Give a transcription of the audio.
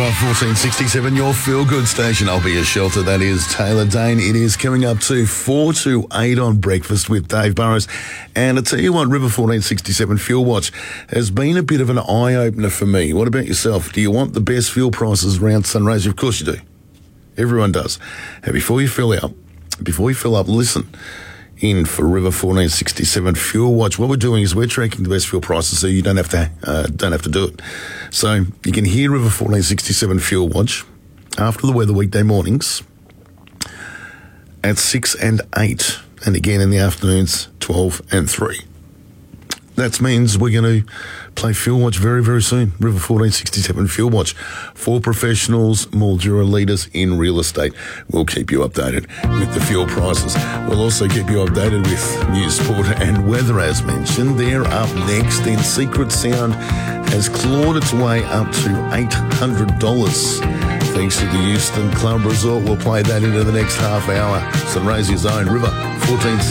1467, your feel-good station. I'll be your shelter. That is Taylor Dane. It is coming up to 4 to 8 on Breakfast with Dave Burrows. And I tell you what, River 1467 Fuel Watch has been a bit of an eye-opener for me. What about yourself? Do you want the best fuel prices around Sunraysia? Of course you do. Everyone does. And before you fill up, listen in for River 1467 Fuel Watch. What we're doing is we're tracking the best fuel prices so you don't have to do it. So you can hear River 1467 Fuel Watch after the weather weekday mornings at 6 and 8, and again in the afternoons 12 and 3. That means we're going to play Fuel Watch very, very soon. River 1467 Fuel Watch for professionals, Mildura leaders in real estate. We'll keep you updated with the fuel prices. We'll also keep you updated with news, sport and weather as mentioned. They're up next. Then Secret Sound has clawed its way up to $800. Thanks to the Houston Club Resort. We'll play that into the next half hour. Sunraysia's own River 1467.